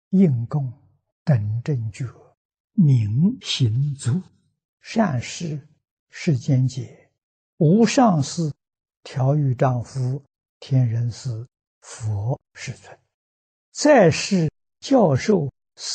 应供、等正觉、明行足、善事、世间解、无上士、调御丈夫、天人师、佛世尊，再是教授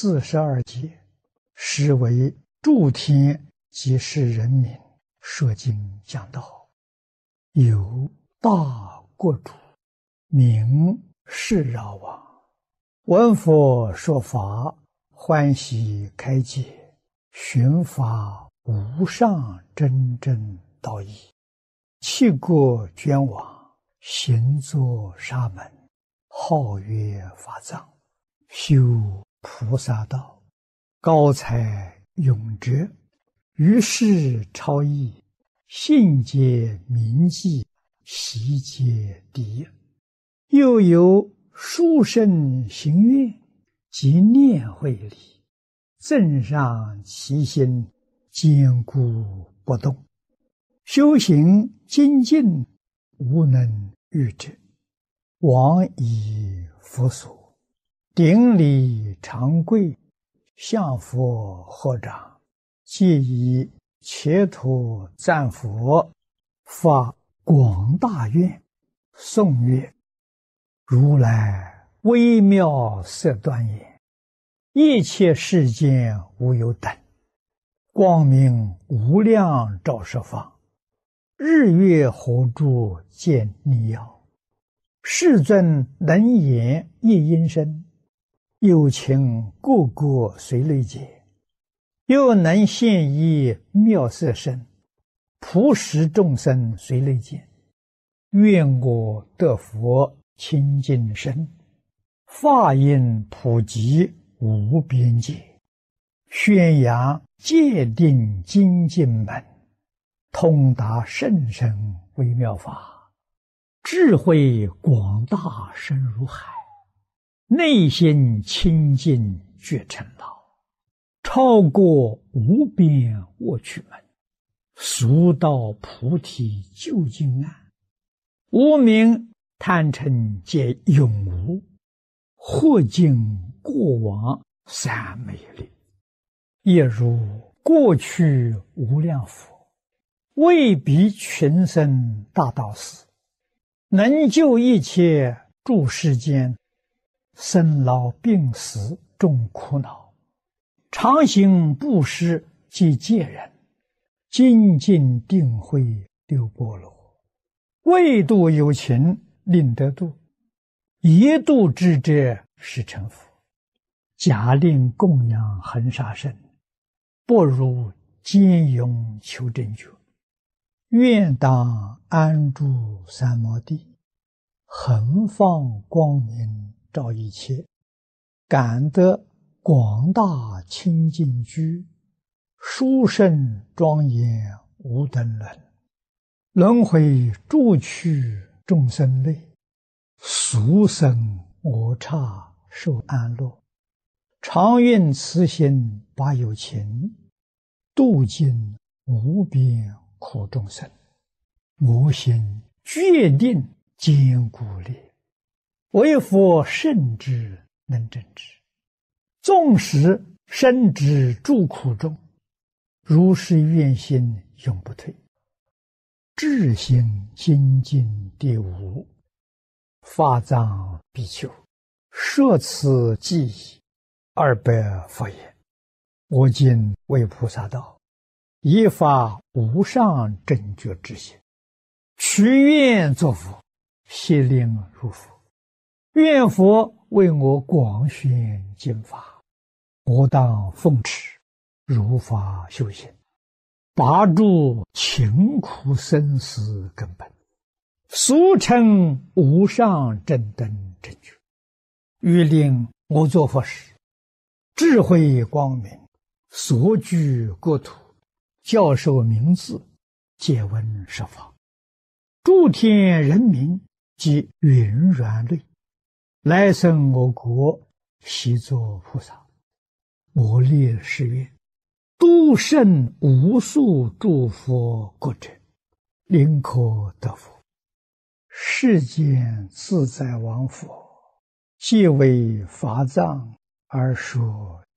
42节，实为诸天及世人民说经讲道，有大国主，名释饶王，闻佛说法，欢喜开解，寻法无上真正道义，弃国捐往，行作沙门，号曰法藏，修菩萨道，高才永哲，于世超逸，信解明记，习解第一。又有殊胜行愿及念慧力，增上其心，坚固不动，修行精进，无能御之。往以佛所，顶礼长跪，向佛合掌，皆以切土赞佛，发广大愿，颂曰：如来微妙色端严，一切世间无有等，光明无量照十方，日月火柱见逆耀，世尊能言一音声，有情个个随类解，又能现一妙色身，普使众生随类见。愿我得佛清净身，法音普及无边界，宣扬戒定精进门，通达甚深微妙法，智慧广大深如海，内心清净觉成老，超过无边卧趣门，速到菩提究竟岸，无明贪嗔皆永无，或尽过往三昧力，亦如过去无量佛，为彼群生大道士，能救一切诸世间，生老病死众苦恼，常行布施及戒人，精进定慧六波罗，为度有情令得度，一度之者是成佛。假令供养恒沙身，不如坚勇求正觉。愿当安住三摩地，恒放光明照一切，感得广大清净居，殊胜庄严无等伦，轮回诸趣众生类，俗生我刹受安乐，常愿慈心把有情，度尽无边苦众生。我心决定坚固力，为佛圣之能正之，纵使身之诸苦中，如是愿心永不退。智行精进第五，法藏比丘，摄此记忆200佛言：我今为菩萨道，以发无上正觉之心，许愿作佛，悉令入佛。愿佛为我广宣经法，我当奉持，如法修行，拔除勤苦生死根本，俗称无上正等正觉。欲令我作佛时，智慧光明，所居国土，教授名字，皆闻十方，诸天人民及云软类，来生我国，悉作菩萨。我立誓愿，度胜无数诸佛国者，临可得佛。世间自在王佛，皆为法藏而说